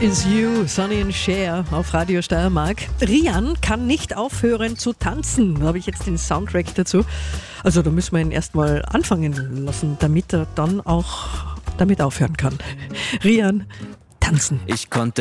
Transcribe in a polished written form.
Is You, Sonny and Cher auf Radio Steiermark. Rian kann nicht aufhören zu tanzen. Da habe ich jetzt den Soundtrack dazu. Also da müssen wir ihn erstmal anfangen lassen, damit er dann auch damit aufhören kann. Rian, tanzen. Ich konnte